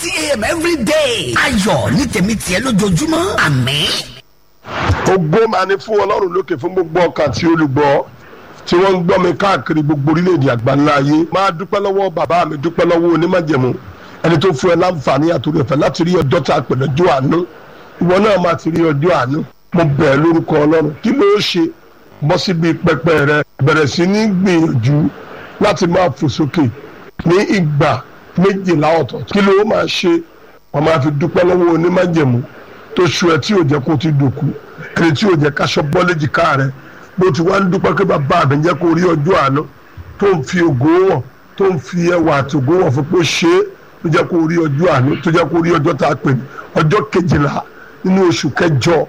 6:30 a.m. every day. ayọ̀ ní tèmi tiẹ̀ lójoojúmọ́ àmín. ògo máa ní fún ọlọ́run lókè fún gbogbo ọkàn tí olùgbọ́ tí wọ́n ń gbọ́ mi káàkiri gbogbo orílẹ̀-èdè àgbáńlá ayé. máa dúpẹ́ lọ́wọ́ bàbá mi, dúpẹ́ lọ́wọ́ onímájẹ̀mú ẹni tó fún ẹ láǹfààní àtòrí ọ̀fẹ́ láti rí ọjọ́ tá a pè lọ́jọ́ àánú. ìwọ náà máa ti rí ọjọ́ àánú. mo bẹ̀ lórúkọ ọlọ́run, kí ló ṣe? bọ́ síbi pẹpẹ rẹ, bẹ̀rẹ̀ sí ní gbìyànjú láti máa fò sókè ní ìgbà 12 ọ̀tọ̀ọ̀tọ̀. kí ló máa ṣe? wọ́n máa fi dúpẹ́ lọ́wọ́ onímájẹ̀mú tó ṣu ẹ tí ò jẹ́ kó ti dòkú, ẹni tí ò jẹ́ káṣọ bọ́lẹ́jì ká rẹ, bó ti wá ń dúpẹ́ pé bàbá mi jẹ́ kó rí ọjọ́ àánú, tó ń fi ògo wọ̀, tó ń fi ẹwà àti ògo wọ̀ fún pé ṣé ló jẹ́ kó rí ọjọ́ àánú, tó jẹ́ kó rí ọjọ́ tá a pè ní ọjọ́ 12 nínú oṣù kẹjọ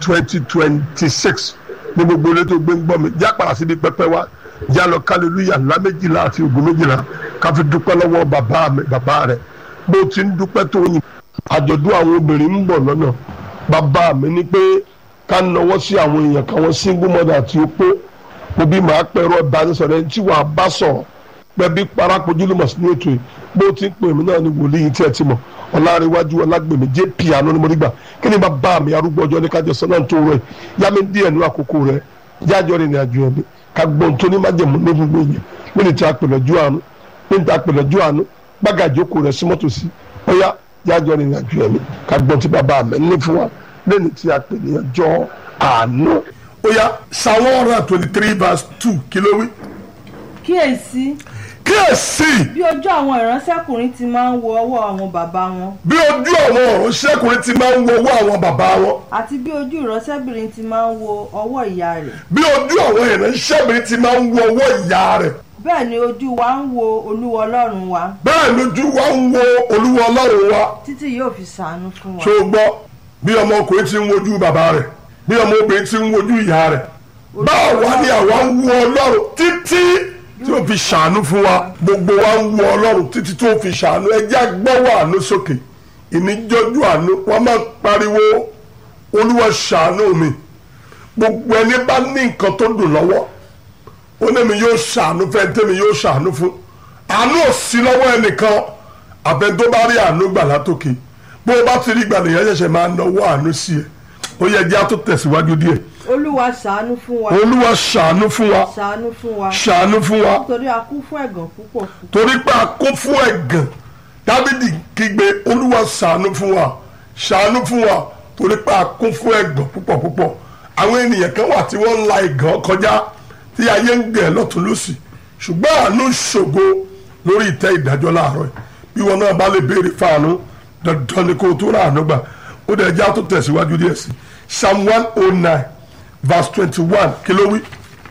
2026 ní gbogbo ilé tó gbé ń gbọ́ mi. já padà síbi pẹpẹ wa, já lọ kálílúyà ńlá 12 àti ògo 12 ká fi dúpẹ́ lọ́wọ́ bàbá mi, bàbá rẹ̀. bó ti ń dúpẹ́ tó yìn, àjọ̀dún àwọn obìnrin ń bọ̀ lọ́nà. bàbá mi ní pé ká nawọ́ sí àwọn èèyàn káwọn single mother àti opó. mo bí màá pẹ̀rọ ìbánisọ̀rọ̀ ẹni tí wàá bá sọ̀rọ̀ pẹ̀bí parápojúlùmọ̀ sínú ètò yìí. bó ti ń pè mí náà ni wòlíì tí ẹ ti mọ̀, ọ̀làríwájú ọlágbèmí JP àánú ni mo rí gbà. kí ni bàbá mi arúgbó ọjọ́ ní kájọ sọ́nà tó rẹ̀ yá mi díẹ̀ nú àkókò rẹ̀ jájọ́ rìn ní àjò ẹ̀mí ká gbọ́n tó ní májẹ̀mú ní gbogbo yẹn lónìí tí a pè lọ́jọ́ àánú, lónìí tí a pè lọ́jọ́ àánú gbàgàjókòó rẹ̀ sí mọ́tò sí ọ̀yá jájọ́ rìn ní àjò ẹ̀mí ká gbọ́n tí bàbá mi ní fún wa lónìí tí a pè ní ọjọ́ àánú. ọ̀yá Psalm 123:2 kí ló wí? kíyèsí bí ojú àwọn ìránṣẹ́kùnrin ti máa ń wo ọwọ́ àwọn bàbá wọn. bí ojú àwọn ìránṣẹ́kùnrin ti máa ń wo ọwọ́ àwọn bàbá wọn. àti bí ojú ìránṣẹ́bìnrin ti máa ń wo ọwọ́ ìyá rẹ̀. bí ojú àwọn ìránṣẹ́bìnrin ti máa ń wo ọwọ́ ìyá rẹ̀. bẹ́ẹ̀ ni ojú wa ń wo olúwa ọlọ́run wa. bẹ́ẹ̀ lójú wa ń wo olúwa ọlọ́run wa. títí yóò fi ṣàánú fún wa. ṣó o gbọ́ bí ọmọkùnrin ti ń wojú bàbá rẹ̀, bí ọmọbìnrin ti ń wojú ìyá rẹ̀, báwo wá ni àwa ń wo ọlọ́run títí tí ó fi ṣàánú fún wa. gbogbo wa ń wo ọlọ́run títí tí ó fi ṣàánú. ẹjẹ́ agbọ́wọ́ àánú sókè, ìníjọ́jú àánú. wọ́n máa pariwo olúwa ṣàánú mi. gbogbo ẹni bá ní nǹkan tó dùn lọ́wọ́ ó ní mi yóò ṣàánú fẹ́ tẹ́mi yóò ṣàánú fún. àánú ò sí lọ́wọ́ ẹnìkan àbẹ̀ tó bá rí àánú gbà látòkè. bó o bá ti rí gbà nìyẹn ṣẹ̀ṣẹ̀ máa náwó àánú sí ẹ. ó yẹ ẹjẹ́ á tó tẹ̀síwájú díẹ̀. olúwa ṣàánú fún wa. olúwa ṣàánú fún wa. ṣàánú fún wa. ṣàánú fún wa. nítorí a kún fún ẹ̀gàn púpọ̀. torí pé a kún fún ẹ̀gàn. dábìdì kígbe olúwa ṣàánú fún wa, ṣàánú fún wa, torí pé a kún fún ẹ̀gàn púpọ̀ púpọ̀. àwọn ènìyàn kan wà tí wọ́n ń la ẹ̀gàn kọjá tí ayé ń gbẹ̀ lọ́tún lọ́sì, ṣùgbọ́n àánú ṣògo lórí ìtẹ́ ìdájọ́ láàárọ̀ yìí. bí wọn náà bá lè béèrè fáànù dandan ni kó o tó rà àánú gbà. ó dẹ̀ já tó tẹ̀síwájú díẹ̀ sí Psalm 109:21 kí ló wí?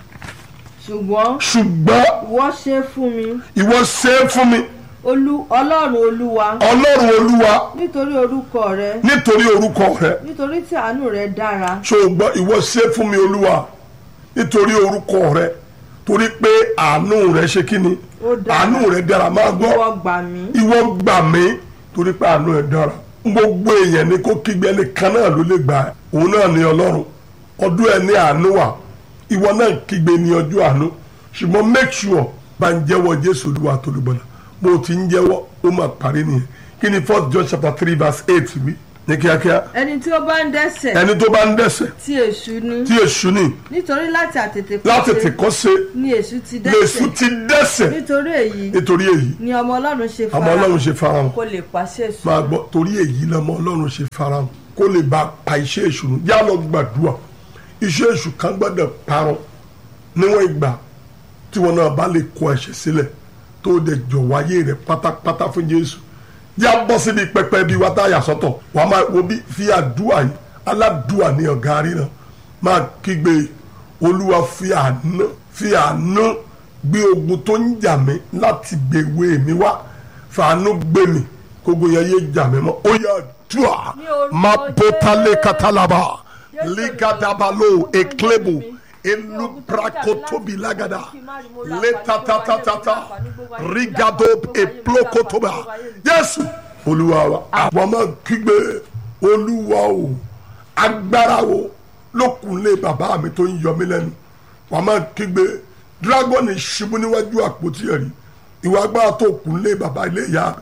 ṣùgbọ́n ìwọ ṣe fún mi. ìwọ ṣe fún mi. ọlọ́run olúwa. ọlọ́run olúwa. nítorí orúkọ rẹ. nítorí orúkọ rẹ. nítorí tí àánú rẹ dára. ṣùgbọ́n ìwọ ṣe fún mi olúwa nítorí orúkọ rẹ, torí pé àánú rẹ ṣe kí ni? àánú rẹ dára. máa gbọ́, ìwọ gbà mí torí pé àánú rẹ dára. gbogbo èèyàn ni kó kígbe nìkan náà ló lè gbà. òun náà ni ọlọ́run. ọdún ẹ ní àánú wà, ìwọ náà kígbe ní ọjọ́ àánú. ṣùgbọ́n make sure bá ń jẹ́wọ́ Jésù Olúwa tó lùbọ̀lá. bó o ti ń jẹ́wọ́ ó máa parí nìyẹn. kí ni 1 John 3:8 wí ní kíákíá? ẹni tí ó bá ń dẹ́ṣẹ̀. ẹni tó bá ń dẹ́ṣẹ̀. tí èṣù ni. tí èṣù ni. nítorí láti àtètè kọ́ ṣe. ni èṣù ti dẹ́ṣẹ̀. lèṣù ti dẹ́ṣẹ̀. nítorí èyí. ni ọmọ Ọlọ́run ṣe farahàn. ọmọ Ọlọ́run ṣe farahàn. kó lè pàṣẹ èṣù. máa gbọ́, torí èyí lọmọ Ọlọ́run ṣe farahàn kó lè bá pa iṣẹ́ èṣù nù. yá lọ gbàdúrà, iṣẹ́ èṣù kan gbọ́dọ̀ parun níwọ̀n ìgbà tí wọn náà bá lè kọ ẹ̀ṣẹ̀ sílẹ̀ tó dẹ̀ jọ̀wọ́ ayé rẹ̀ pátápátá fún Jésù. yá bọ́ síbi pẹpẹ bíi wá táyà sọ́tọ̀ wàá máa wo bí fi àdúrà yìí, aládùúà ní ọ̀gá rí náà máa kígbe olúwa fi àánú gbé ogun tó ń jà mí láti gbèwé mi wá, fàánú gbé mi kógo yẹn yé jà mí mọ́. ó yá dùà má bótálé katalaba ligadabalo eklebo elubrakotobi lagada letatatata rigado eplokotoba. Jésù olúwa wa àwọn máa kígbe olúwa o, agbára o lókunlé bàbá mi tó ń yọ mí lẹ́nu. wọ́n máa kígbe dragoni ṣubú níwájú àpótí ẹ̀rí, ìwà agbára tó kunlé bàbá ilé ìyá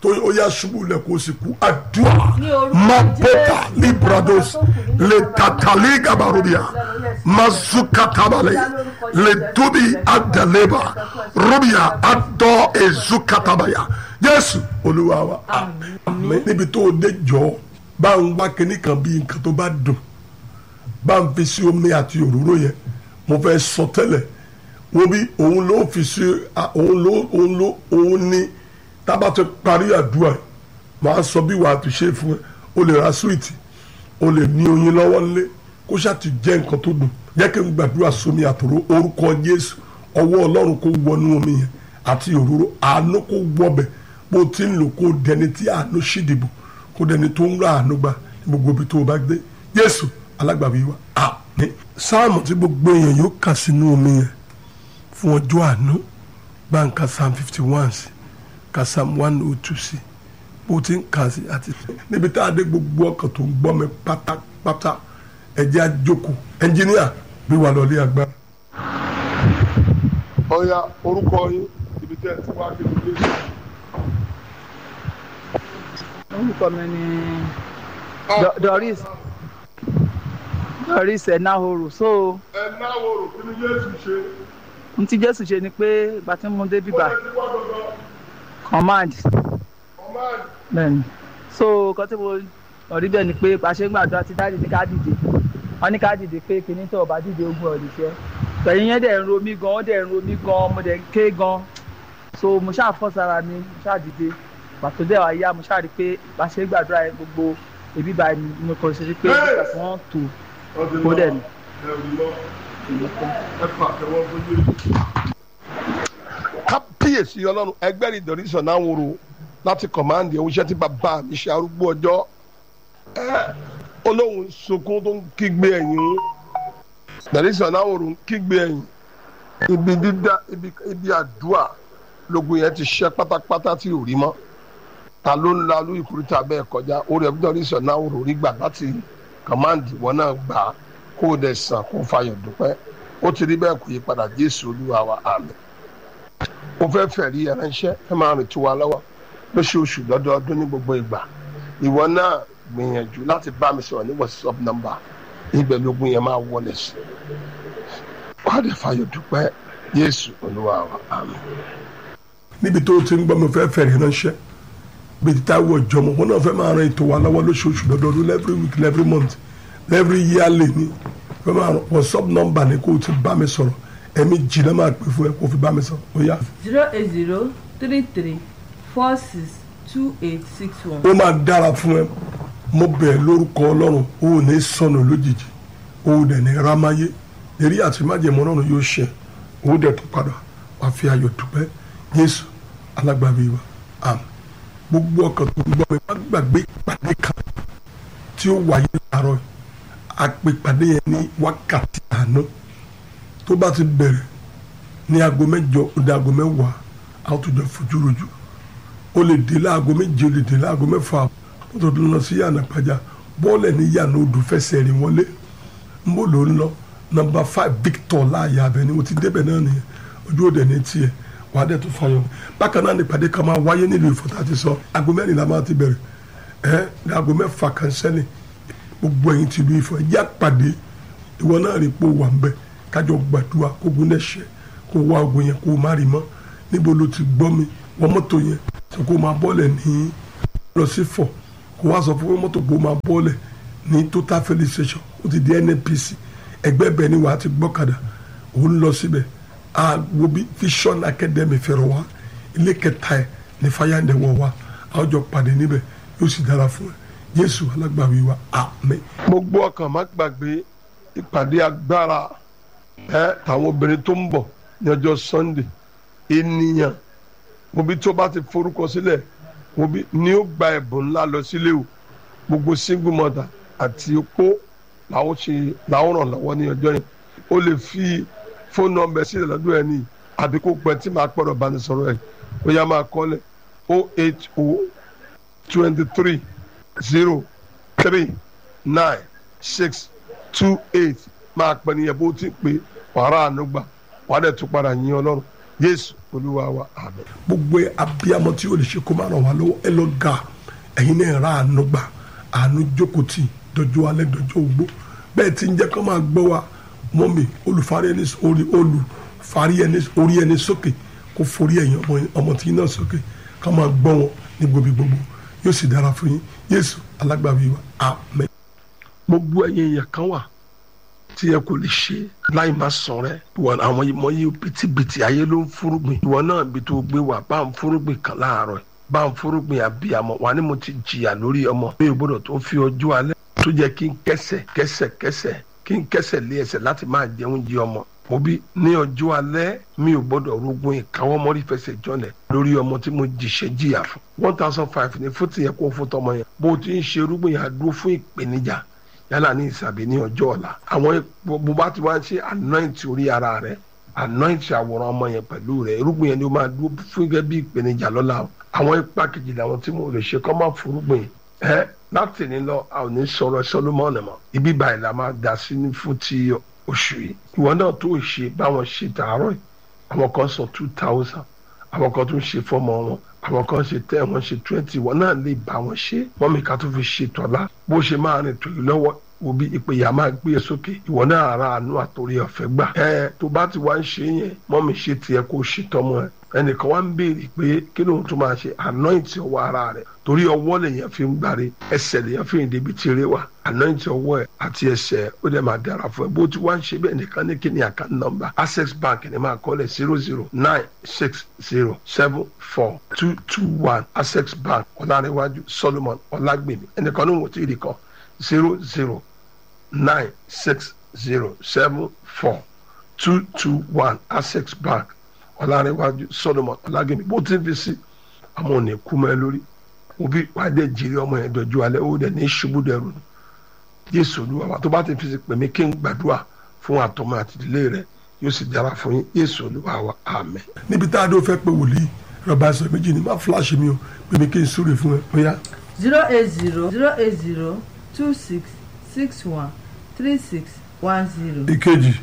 tó ó yá ṣubú lẹ̀ kó sì kú àdúrà mabota librados le tatali gabarubia mazukatabale le tubi adaleba rubia adọ ezukatabaya Jésù Olúwa wa àmín. Níbi tó o dé jọ bá ń wá kíní kan bí nǹkan tó bá dùn bá ń fi sí omi àti òróró yẹn mo fẹ́ sọ tẹ́lẹ̀ wo bí òun ló fi sí òun ní tábà tó parí àdúrà máa sọ bí wàá ti ṣe fún ẹ o lè ra súwìtì o lè ní oyin lọ́wọ́ nílé kó ṣáà ti jẹ́ nǹkan tó dùn jẹ́ kí n gbàdúrà sómi àtòrò orúkọ Jésù ọwọ́ Ọlọ́run kó wọnú omi yẹn àti òróró àánú kó wọbẹ̀ bó ti ń lò kó dẹni tí àánú ṣídìbò kó dẹni tó ń ra àánú gbà gbogbo ibi tó o bá gbé Jésù alágbàwí wa àmín. Sáàmù tí gbogbo èèyàn yóò kà sínú omi yẹn fún ọjọ́ àánú gbàǹkà Psalm 51 sí ka Psalm 102 sí bó ti ń kà sí àti níbi tá a dé gbogbo ọkàn tó ń gbọ́ mi pátápátá ẹ̀jẹ̀ àjòkó ẹnjìníà bí wà lọ́lé agbára. ọ̀ya orúkọ yín ibi tẹ́ ẹ ti wá kí ló dé. orúkọ mi ni Doris Enahoro. So Enahoro kí ni Jésù ṣe. n tí Jésù ṣe ni pé ìgbà tí mo dé bíbá command bẹ́ẹ̀ni so nǹkan tí mo rí bẹ́ẹ̀ ni pé pàṣẹ gbàdúrà ti dáàdì ní ká dìde wọ́n ní ká dìde pé kíní tó ọba dìde ogun ọ̀dìṣẹ́ tẹ̀yìn yẹn dẹ̀ ń ro mí gan ó dẹ̀ ń ro mí gan mo dẹ̀ ń ké gan so mo ṣáà fọ́ sára mi mo ṣáà dìde pàtó dẹ̀ wá yá mo ṣáà rí pé pàṣẹ gbàdúrà yẹn gbogbo ebi báyìí mo kàn ṣe pé nígbà tí wọ́n tò ó dẹ̀ ni. kábíyèsí Ọlọ́run ẹgbẹ́ Doris Enahoro láti kọ̀máǹdì ẹ̀hún iṣẹ́ tí bàbá mi ṣe arúgbó ọjọ́ olóhùn sunkún tó ń kígbe ẹ̀yìn Doris Enahoro ń kígbe ẹ̀yìn ibi dídá ibi àdúrà lógun yẹn ti ṣẹ́ pátápátá tí ò rí mọ́ ta ló ń la lórí ìkúrúta bẹ́ẹ̀ kọjá orí ẹ̀bí Doris Enahoro rí gbà láti kọ̀máǹdì wọn náà gbà kó o dẹ̀ sàn kó o fayọ̀ dúpẹ́ ó ti rí bẹ́ẹ̀ kò yí padà Jésù Olúwa wa àmín. mo fẹ́ fẹ̀rí ẹ̀ránṣẹ́ ẹ máa rìn tó wa lọ́wọ́ lóṣooṣù lọ́dọọdún ní gbogbo ìgbà ìwọ náà gbìyànjú láti bá mi sọ̀rọ̀ ní WhatsApp nọ́mbà ibẹ̀ lógún yẹn máa wọlé sí wàá dẹ̀ fayọ̀ dúpẹ́ Jésù Olúwa wa àmín. níbi tó o ti ń gbọ́ mo fẹ́ fẹ̀rí ẹ̀ránṣẹ́ bí ti táwọn ọjọ́ mọ̀ wọn náà fẹ́ máa rìn tó wa lọ́wọ́ lóṣooṣù lọ́dọọdún every week every month every yearly ni fẹ́ máa WhatsApp nọ́mbà ni kó o ti bá mi sọ̀rọ̀ ẹ̀mí jìnnà máa pè fún ẹ kó o fi bá mi sọ̀rọ̀ ó yá. 08033462861. ó máa dára fún ẹ mo bẹ̀ lórúkọ Ọlọ́run ó ní sọnù lójijì ó dẹ̀ ní ramáyé èrí àti májèmọ́ Ọlọ́run yóò ṣẹ ó dẹ̀ tó padà wá fi ayọ̀ dúpẹ́ Jésù alágbàbí wa àmín. gbogbo ọkàn tó ń gbọ́ mi má gbàgbé ìpàdé kan tí ó wáyé láàárọ̀ àpèpàdé yẹn ní wákàtí àná tó bá ti bẹ̀rẹ̀ ní aago 8 ó dé aago 10 a ó tún jọ fojú rojú ó lè dé láago 7 ó lè dé láago 6 ó tó lọ sí yànnà pàjá bọ́ọ̀lẹ̀ ní yànnà odò fẹsẹ̀ rìn wọlé ń bò ló ń lọ nọ́mbà 5 Victor láàyè abẹ ni mo ti débẹ̀ náà nìyẹn ojú òde ní tiẹ̀ wàá dẹ̀ tó fọyọ̀ bákan náà nípàdé kan máa wáyé nílùú Ìfọ̀tà ti sọ aago 4 la máa ti bẹ̀rẹ̀ ní aago 6 kan sẹ́lẹ̀ gbogbo ẹ̀yin ti lu Ifọ̀ ẹ̀jẹ̀ àpàdé ìwọ náà rí pò wà ń bẹ kájọ gbàdúrà kógun náà ṣẹ kó wá ogun yẹn kó má rí mọ́ níbo ló ti gbọ́ mi wọ́n mọ́tò yẹn sọ kó máa bọ́ọ̀lẹ̀ ní lọ sí Ifọ̀ kó wá sọ fún mọ́tò kó máa bọ́ọ̀lẹ̀ ní Total Filling Station ó ti di NNPC ẹgbẹ́ bẹ́ẹ̀ ni wàá ti gbọ́kadà òun lọ síbẹ̀ wo bí Vision Academy fẹ̀rọ̀ wá ilé kẹta ẹ̀ ní fayande wọ̀ wá àwọn jọ pàdé níbẹ̀ yóò sì dára fún ẹ Jésù alágbàwí wa àmín. gbogbo ọkàn má gbàgbé ìpàdé agbára tàwọn obìnrin tó ń bọ̀ ní ọjọ́ Sunday ènìyàn mo bí tó bá ti forúkọ sílẹ̀ mo bí ní ó gba ẹ̀bùn ńlá lọ sílé o gbogbo single mother àti opó làwọn ràn lọ́wọ́ ní ọjọ́ yẹn o lè fi fóònù nọ́mbà sílẹ̀ lọ́dún ẹ̀ ní àbí kó pẹ́ tí màá pọ̀rọ̀ bá ní sọ̀rọ̀ ẹ̀ ó yá máa kọ́lẹ̀ 08023039628 máa pẹ́ nìyẹn bó ti pé wàrà ànúgbà wàá dẹ̀ tún padà yín Ọlọ́run Jésù Olúwa wa àmín. Gbogbo abiyamọ tí o lè ṣe kó máa ràn wá lọ́wọ́ ẹ lọ ga ẹ̀yin náà ra àánú gbà àánú jókòó tì dọjọ́ alẹ́ dọjọ́ ogbó bẹ́ẹ̀ tí ń jẹ́ kó máa gbọ́ wa mọ́mì olùfarí ẹni orí ẹni sókè kó forí ẹ̀yìn ọmọ tí náà sókè ká máa gbọ́ wọn ní gbogbo yóò sì dára fún yín Jésù alágbàwí wa àmín. Gbogbo ẹ̀yin èèyàn kan wà tí ẹ kò lè ṣe láì má sọ rẹ ìwọ àwọn ìmọ̀ yìí bìtìbìtì ayé ló ń fúrúgbìn ìwọ náà bí tó gbé wà bá ń fúrúgbìn kan láàárọ̀ bá ń fúrúgbìn àbíyamọ wà ní mo ti jìyà lórí ọmọ mi ò gbọdọ̀ tó fi ọjọ́ alẹ́ tó jẹ́ kí n kẹsẹ̀ lé ẹsẹ̀ láti máa jẹun jí ọmọ mo bí ní ọjọ́ alẹ́ mi ò gbọdọ̀ rogun ìkáwọ́ mọ́rí fẹsẹ̀ jọlẹ̀ lórí ọmọ tí mo jìyà fún 1,500 ní fún tìyẹ kó fún tọmọ yẹn bó ti ń ṣe irúgbìn yẹn dúró fún ìpèníjà yálà ní ìsàbí ní ọjọ́ ọ̀la àwọn bó bá ti wá ń ṣe anoint orí ara rẹ anoint àwòrán ọmọ yẹn pẹ̀lú rẹ irúgbìn yẹn ni ó máa dúró fún gẹ́gẹ́ bí ìpèníjà lọ́la àwọn ipa kejì làwọn tí mo lè ṣe kọ́ máa forúgbìn láti ní lọ a ò ní sọ̀rọ̀ Solomon mọ́ ibi báyìí la máa dá sí ní fún ti oṣù yìí ìwọ náà tó ṣe báwọn ṣe tààrọ̀ àwọn kan sọ 2,000 àwọn kan tó ń ṣe fọ́mọ wọn àwọn kan ṣe 10 wọn ṣe 20 wọn náà lè bá wọn ṣe wọn mi ká tó fi ṣe tọ́lá bó ṣe máa rìn tòyí lọ́wọ́ òbí ìpèyà máa gbé e sókè ìwọ náà ara àánú àtòrí ọ̀fẹ́ gbà tó bá ti wá ń ṣe yẹn mọ́ mi ṣe tiẹ̀ kó ṣe tọmọ ẹ ẹnìkan wá ń béèrè pé kí lóun tó máa ṣe anoint ọwọ́ ara rẹ̀ torí ọwọ́ lèèyàn fi ń gbáre ẹsẹ̀ lèèyàn fi ń débi tiré wa anoint ọwọ́ ẹ àti ẹsẹ̀ ó dẹ̀ máa dára fún ẹ bó ti wá ń ṣe bẹ́ẹ̀ nìkan ní kíni account number Access Bank ni máa kọ́lẹ̀ 00960742221 Access Bank Ọlárẹ̀wájú Solomon Ọlágbèmí ẹnìkan ní wọ́n ti rí kan 00960742221 Access Bank Ọlárẹ̀wájú Solomon Ọlágbèmí bó ti ń fi sí àwọn ò ní kú mọ́ ẹ lórí òbí wàá dẹ̀ jèrè ọmọ yẹn dọ̀jú alẹ́ ó dẹ̀ ní ṣubú dẹrù nù Jésù Olúwa wa tó bá ti fi sí pè mí kí n gbàdúrà fún àtọmọ àti ìdílé rẹ yóò sì dára fún yín Jésù Olúwa wa àmín. Níbi tá a dó fẹ́ pé wòlíì rọ̀bà ẹ̀sọ́ méjì ni má fúláṣì mi o pè mí kí n súre fún ẹ bóyá. 080 ìkejì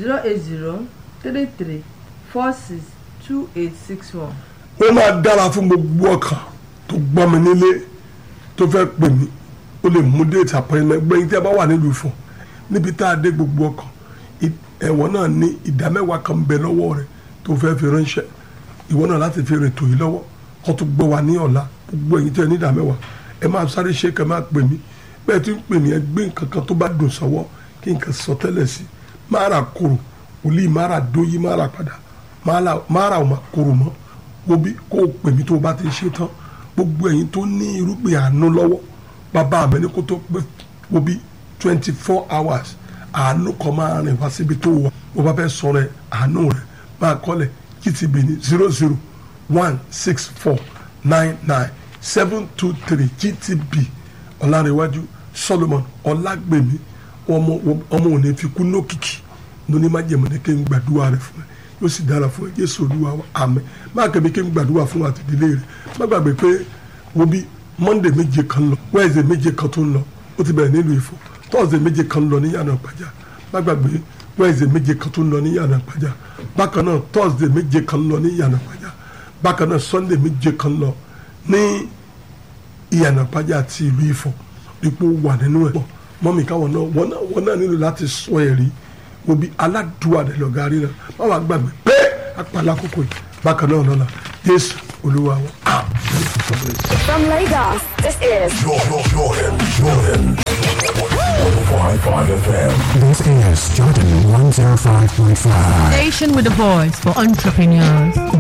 08033462861. ó máa dára fún gbogbo ọkàn tó gbọ́ mi nílé tó fẹ́ pè mí ó lè mú déètì àpẹẹrẹ gbẹ̀yìn tí a bá wà nílùú Ifọ̀ níbi tá a dé gbogbo ọkàn ẹ̀wọ̀n náà ní ìdámẹ́wàá kan bẹ lọ́wọ́ rẹ̀ tó fẹ́ fi ránṣẹ́ ìwọ náà láti fi rètò yìí lọ́wọ́ kó tó gbọ́ wa ní ọ̀la gbogbo ẹ̀yin tẹ́ ní ìdámẹ́wàá ẹ máa sáré ṣe kẹ́ máa pè mí bẹ́ẹ̀ tí ń pè mí ẹ gbé nǹkan kan tó bá dùn sọ́wọ́ kí nǹkan sọ tẹ́lẹ̀ sí máa ra koro wòlíì máa ra dóyí máa ra padà máa ra ọmọ koro mọ́ wo bí kó o pè mí tó o bá ti ṣe tán gbogbo ẹ̀yin tó ní irúgbìn àánú lọ́wọ́ bàbá mi ní kó tó pé wo bí 24 hours àánú kan máa rìn wá síbi tó wà bó bá fẹ́ sọ̀rọ̀ ẹ̀ àánú rẹ̀ máa kọ́lẹ̀ GTB ní 0016499 GTB Ọlárẹ̀wájú Solomon Ọlágbèmí ọmọ òní fi kú lókìkí lóní má jẹ̀mọ́ ní kí n gbàdúrà rẹ̀ fún ẹ yóò sì dára fún ẹ Jésù Olúwa wa àmín má kẹ́mi kí n gbàdúrà fún àtìdílé rẹ̀ má gbàgbé pé wo bí Monday méje kan lọ Wednesday méje kan tó ń lọ ó ti bẹ̀rẹ̀ nílùú Ifọ̀ Thursday méje kan lọ ní Yànà Ìpàjà má gbàgbé Wednesday méje kan tó ń lọ ní Yànà Ìpàjà bákan náà Thursday méje kan lọ ní Yànà Ìpàjà bákan náà Sunday méje kan lọ ní Yànà Ìpàjà àti ìlú Ifọ̀ ipò wà nínú ẹ̀ mọ́mí káwọn náà wọ́n náà nílò láti sọ ẹ̀rí wo bí aládùúwà rẹ̀ lọ́gá rí náà má wàá gbàgbé pé apàlà àkókò yìí bákan náà lọ́la Jésù Olúwa wa. From Lagos, this is Jordan 105.5 FM. This is Jordan 105.5. Station with a voice for entrepreneurs.